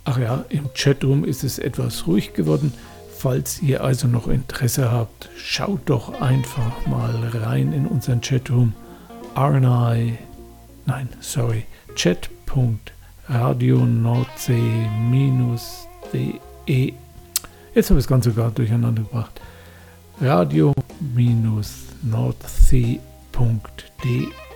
Ach ja, im Chatroom ist es etwas ruhig geworden. Falls ihr also noch Interesse habt, schaut doch einfach mal rein in unseren Chatroom. chat.radionordsee-de. Jetzt habe ich das Ganze sogar durcheinander gebracht. radio-nordsee.de